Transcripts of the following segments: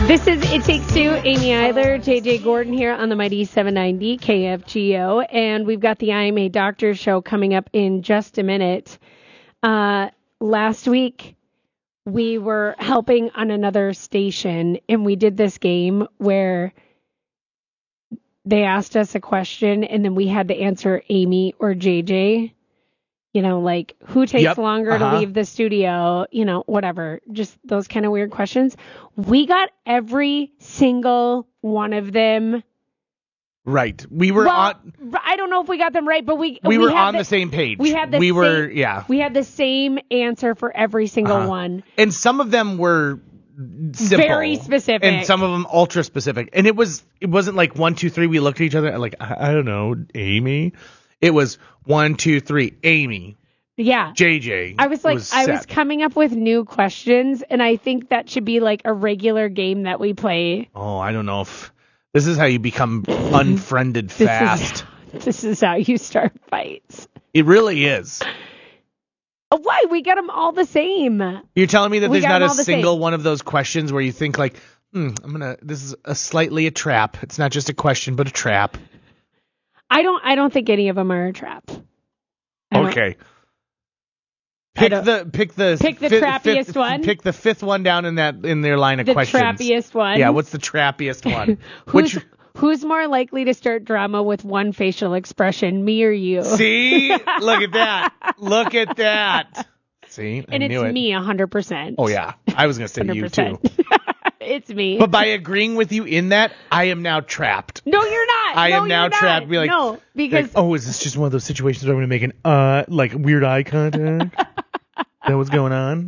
This is It Takes Two. Amy Eiler, JJ Gordon here on the Mighty 790 KFGO. And we've got the I Am a Doctor show coming up in just a minute. Last week, we were helping on another station, and we did this game where they asked us a question, and then we had to answer Amy or JJ. You know, like, who takes longer to leave the studio? You know, whatever. Just those kind of weird questions. We got every single one of them. Right. We were on... I don't know if we got them right, but we were on the same page. We had the same answer for every single one. And some of them were simple. Very specific. And some of them ultra specific. And it wasn't like 1, 2, 3. We looked at each other and like, I don't know, Amy. It was 1, 2, 3, Amy. Yeah. JJ. I was coming up with new questions, and I think that should be like a regular game that we play. Oh, I don't know if this is how you become unfriended fast. This is how you start fights. It really is. Why? We got them all the same. You're telling me that there's not a single one of those questions where you think like, this is a trap. It's not just a question, but a trap. I don't think any of them are a trap. Okay. Pick the trappiest one. Pick the fifth one down in their line of questions. The trappiest one. Yeah, what's the trappiest one? Who's more likely to start drama with one facial expression, me or you? See? Look at that. Look at that. See? And it's me 100%. Oh yeah. I was going to say 100%. You too. It's me. But by agreeing with you in that, I am now trapped. No, you're not. I am now trapped. Be like, no, because is this just one of those situations where I'm going to make an weird eye contact? Is that what's going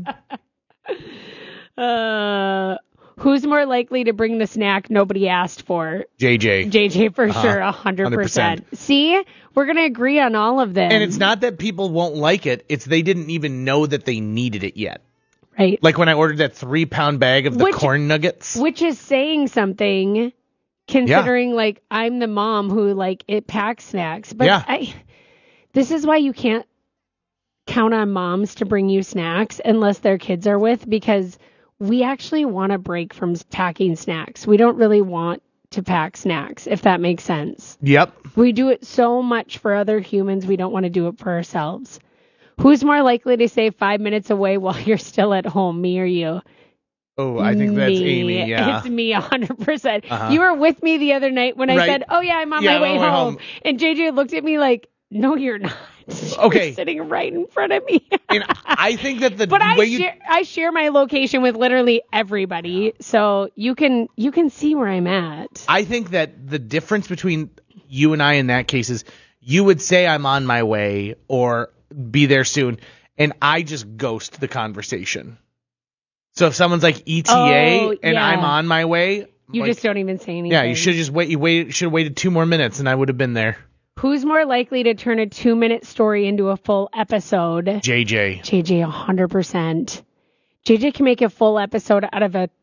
on? Who's more likely to bring the snack nobody asked for? JJ. JJ for sure, 100%. See, we're going to agree on all of them. And it's not that people won't like it; it's they didn't even know that they needed it yet. Right. Like when I ordered that 3-pound bag of the corn nuggets. Which is saying something, considering, like, I'm the mom who, like, it packs snacks. But this is why you can't count on moms to bring you snacks unless their kids are with, because we actually want a break from packing snacks. We don't really want to pack snacks, if that makes sense. Yep. We do it so much for other humans, we don't want to do it for ourselves. Who's more likely to stay 5 minutes away while you're still at home, me or you? Oh, I think that's Amy, yeah. It's me 100%. You were with me the other night when I said, oh, yeah, I'm on my way home. And JJ looked at me like, no, you're not. Okay. You're sitting right in front of me. And I think that I share my location with literally everybody, so you can see where I'm at. I think that the difference between you and I in that case is you would say I'm on my way or be there soon, and I just ghost the conversation. So if someone's like ETA and I'm on my way, you just don't even say anything. Yeah, you should just wait. You should have waited 2 more minutes, and I would have been there. Who's more likely to turn a 2-minute story into a full episode? JJ. JJ, 100%. JJ can make a full episode out of a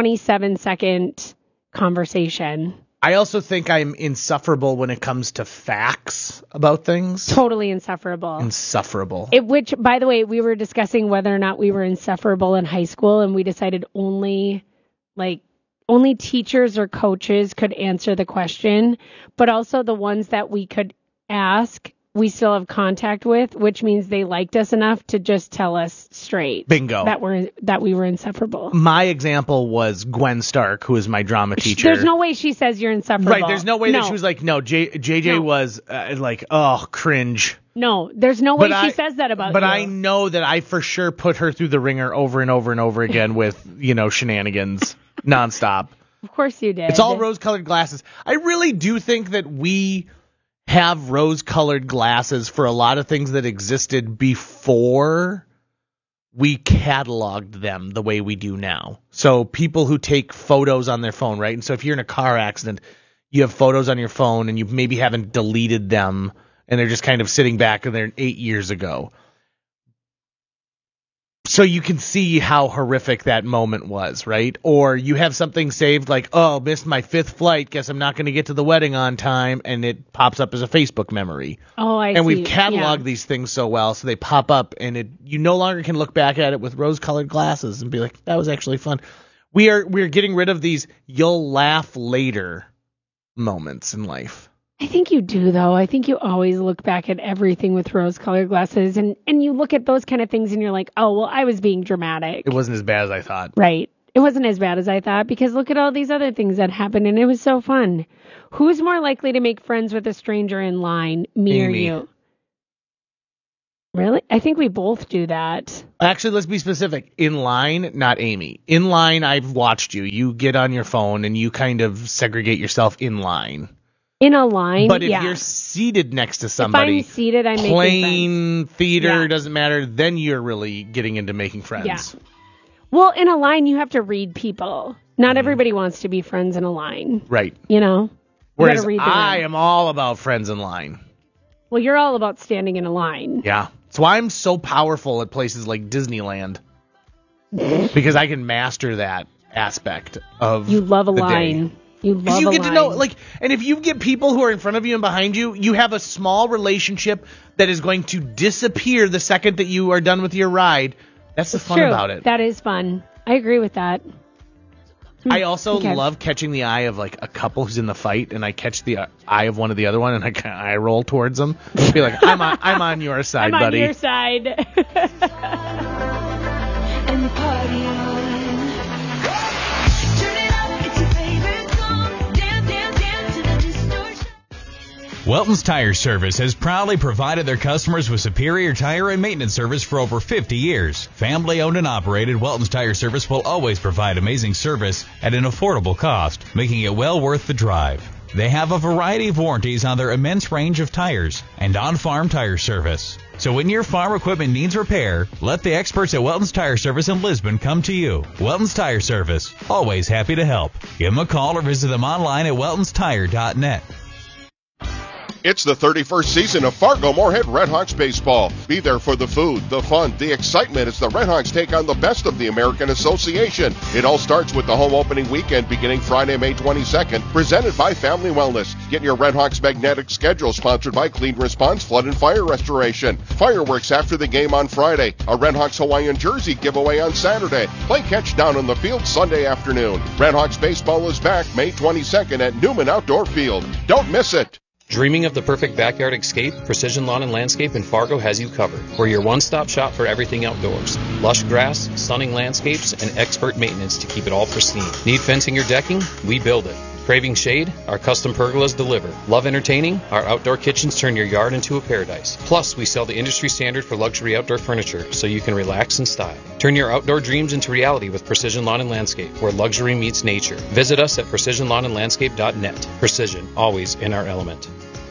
27-second conversation. I also think I'm insufferable when it comes to facts about things. Totally insufferable. Insufferable. Which, by the way, we were discussing whether or not we were insufferable in high school, and we decided only teachers or coaches could answer the question, but also the ones that we could ask, we still have contact with, which means they liked us enough to just tell us straight. Bingo. That we were insufferable. My example was Gwen Stark, who is my drama teacher. There's no way she says you're insufferable. Right. There's no way that she was like, no, JJ was like, oh, cringe. No, there's no way she says that about you. But I know that I for sure put her through the ringer over and over and over again with, shenanigans nonstop. Of course you did. It's all rose-colored glasses. I really do think that we have rose-colored glasses for a lot of things that existed before we cataloged them the way we do now. So people who take photos on their phone, right? And so if you're in a car accident, you have photos on your phone and you maybe haven't deleted them and they're just kind of sitting back and they're 8 years ago. So you can see how horrific that moment was, right? Or you have something saved like, oh, missed my 5th flight. Guess I'm not going to get to the wedding on time. And it pops up as a Facebook memory. Oh, I see. And we've cataloged these things so well, so they pop up. And you no longer can look back at it with rose-colored glasses and be like, that was actually fun. We're getting rid of these you'll laugh later moments in life. I think you do, though. I think you always look back at everything with rose-colored glasses, and you look at those kind of things, and you're like, oh, well, I was being dramatic. It wasn't as bad as I thought. Right. It wasn't as bad as I thought, because look at all these other things that happened, and it was so fun. Who's more likely to make friends with a stranger in line, me or you? Really? I think we both do that. Actually, let's be specific. In line, not Amy. In line, I've watched you. You get on your phone, and you kind of segregate yourself in line. In a line, but if you're seated next to somebody, if I'm seated, I'm making plane, theater, doesn't matter, then you're really getting into making friends. Yeah. Well, in a line, you have to read people. Not everybody wants to be friends in a line. Right. You know? Whereas I am all about friends in line. Well, you're all about standing in a line. Yeah. That's why I'm so powerful at places like Disneyland. Because I can master that aspect of You love a the line. Day. You love you a get line. to know, and if you get people who are in front of you and behind you, you have a small relationship that is going to disappear the second that you are done with your ride. That's the fun about it. That is fun. I agree with that. I also love catching the eye of a couple who's in the fight, and I catch the eye of one of the other one, and I roll towards them. Be like, I'm on your side, buddy. I'm on your side. And the party on. Turn it up, it's your favorite song. Dance to the distortion. Welton's Tire Service has proudly provided their customers with superior tire and maintenance service for over 50 years. Family owned and operated, Welton's Tire Service will always provide amazing service at an affordable cost, making it well worth the drive. They have a variety of warranties on their immense range of tires and on-farm tire service. So when your farm equipment needs repair, let the experts at Welton's Tire Service in Lisbon come to you. Welton's Tire Service, always happy to help. Give them a call or visit them online at weltonstire.net. It's the 31st season of Fargo-Moorhead Redhawks baseball. Be there for the food, the fun, the excitement as the Redhawks take on the best of the American Association. It all starts with the home opening weekend beginning Friday, May 22nd, presented by Family Wellness. Get your Redhawks magnetic schedule sponsored by Clean Response Flood and Fire Restoration. Fireworks after the game on Friday. A Redhawks Hawaiian jersey giveaway on Saturday. Play catch down on the field Sunday afternoon. Redhawks baseball is back May 22nd at Newman Outdoor Field. Don't miss it. Dreaming of the perfect backyard escape? Precision Lawn and Landscape in Fargo has you covered. We're your one-stop shop for everything outdoors. Lush grass, stunning landscapes, and expert maintenance to keep it all pristine. Need fencing or decking? We build it. Craving shade? Our custom pergolas deliver. Love entertaining? Our outdoor kitchens turn your yard into a paradise. Plus, we sell the industry standard for luxury outdoor furniture, so you can relax in style. Turn your outdoor dreams into reality with Precision Lawn and Landscape, where luxury meets nature. Visit us at precisionlawnandlandscape.net. Precision, always in our element.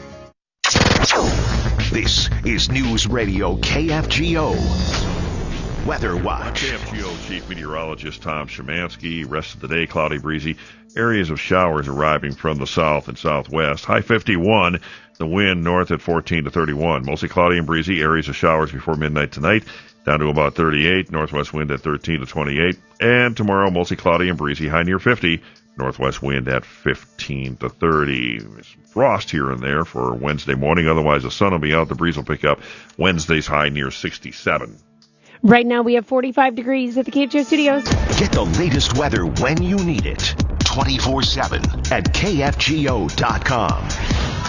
This is News Radio KFGO. Weather Watch. KFGO Chief Meteorologist Tom Szymanski. Rest of the day, cloudy, breezy. Areas of showers arriving from the south and southwest. High 51. The wind north at 14 to 31. Mostly cloudy and breezy. Areas of showers before midnight tonight. Down to about 38. Northwest wind at 13 to 28. And tomorrow, mostly cloudy and breezy. High near 50. Northwest wind at 15 to 30. Some frost here and there for Wednesday morning. Otherwise, the sun will be out. The breeze will pick up. Wednesday's high near 67. Right now, we have 45 degrees at the KFGO studios. Get the latest weather when you need it. 24/7 at KFGO.com.